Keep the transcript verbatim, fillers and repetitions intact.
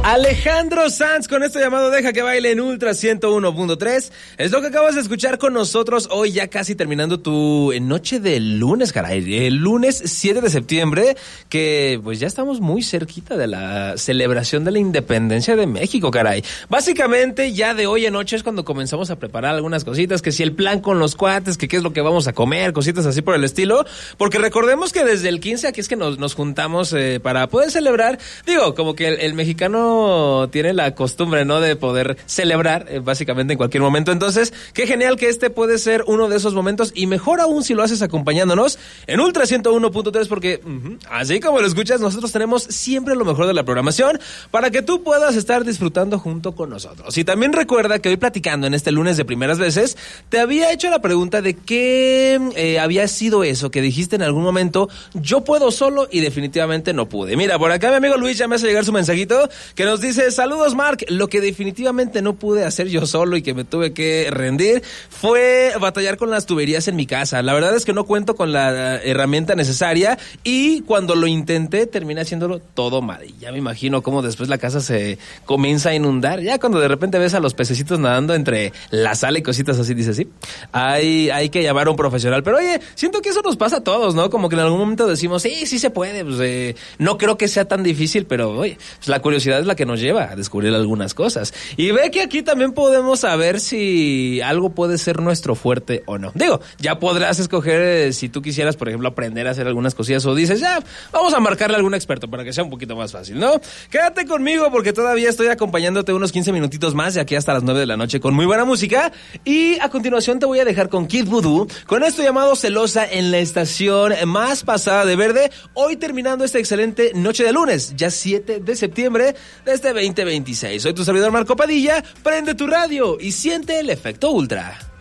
Alejandro Sanz con este llamado Deja que baile en Ultra ciento uno punto tres. Es lo que acabas de escuchar con nosotros hoy, ya casi terminando tu noche de lunes, caray. El lunes siete de septiembre, que pues ya estamos muy cerquita de la celebración de la independencia de México, caray. Básicamente ya de hoy en noche es cuando comenzamos a preparar algunas cositas, que si el plan con los cuates, que qué es lo que vamos a comer, cositas así por el estilo. Porque recordemos que desde el quince aquí es que nos, nos juntamos eh, para poder celebrar. Digo, como que el, el mexicano tiene la costumbre, ¿no?, de poder celebrar eh, básicamente en cualquier momento. Entonces, qué genial que este puede ser uno de esos momentos, y mejor aún si lo haces acompañándonos en Ultra ciento uno punto tres, porque uh-huh, así como lo escuchas, nosotros tenemos siempre lo mejor de la programación para que tú puedas estar disfrutando junto con nosotros. Y también recuerda que hoy, platicando en este lunes de primeras veces, te había hecho la pregunta de qué eh, había sido eso que dijiste en algún momento: yo puedo solo, y definitivamente no pude. Mira, por acá mi amigo Luis ya me hace llegar su mensajito que nos dice: saludos, Mark, lo que definitivamente no pude hacer yo solo y que me tuve que rendir fue batallar con las tuberías en mi casa. La verdad es que no cuento con la herramienta necesaria, y cuando lo intenté terminé haciéndolo todo mal. Y ya me imagino cómo después la casa se comienza a inundar. Ya cuando de repente ves a los pececitos nadando entre la sala y cositas así, dices, sí, hay, hay que llamar a un profesional. Pero oye, siento que eso nos pasa a todos, ¿no? Como que en algún momento decimos, sí, sí se puede, pues eh, no creo que sea tan difícil, pero oye, pues la curiosidad es la que nos lleva a descubrir algunas cosas. Y ve que aquí también podemos saber si algo puede ser nuestro fuerte o no. Digo, ya podrás escoger eh, si tú quisieras, por ejemplo, aprender a hacer algunas cosillas, o dices, ya, vamos a marcarle a algún experto para que sea un poquito más fácil, ¿no? Quédate conmigo porque todavía estoy acompañándote unos quince minutitos más de aquí hasta las nueve de la noche con muy buena música. Y a continuación te voy a dejar con Kid Voodoo, con esto llamado Celosa, en la estación más pasada de verde. Hoy terminando esta excelente noche de lunes, ya siete de septiembre de este veinte veintiséis. Soy tu servidor Marco Padilla. Prende tu radio y siente el efecto Ultra.